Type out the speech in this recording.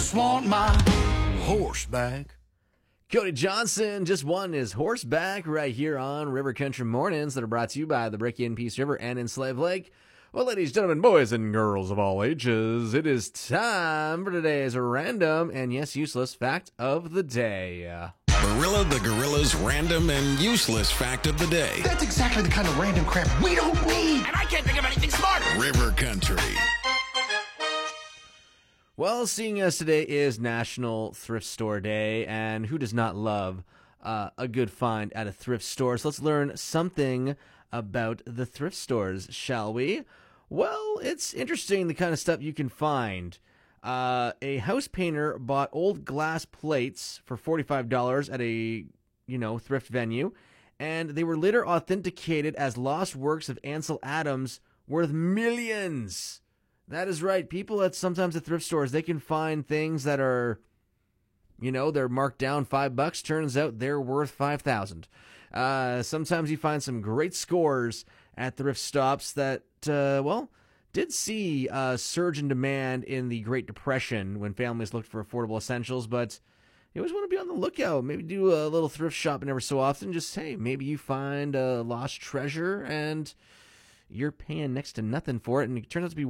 just want my horse back. Cody Johnson just won his horse back right here on River Country Mornings that are brought to you by the Bricky and Peace River and in Slave Lake. Well, ladies, gentlemen, boys, and girls of all ages, it is time for today's random and, yes, useless fact of the day. Barilla the Gorilla's random and useless fact of the day. That's exactly the kind of random crap we don't need. And I can't think of anything smarter. River Country. Well, seeing as today is National Thrift Store Day, and who does not love a good find at a thrift store? So let's learn something about the thrift stores, shall we? Well, it's interesting the kind of stuff you can find. A house painter bought old glass plates for $45 at a, thrift venue, and they were later authenticated as lost works of Ansel Adams worth millions. That is right. People at sometimes at thrift stores, they can find things that are, they're marked down $5. Turns out they're worth $5,000. Sometimes you find some great scores at thrift stops that, did see a surge in demand in the Great Depression when families looked for affordable essentials, but you always want to be on the lookout. Maybe do a little thrift shopping every so often. Just, hey, maybe you find a lost treasure and you're paying next to nothing for it, and it turns out to be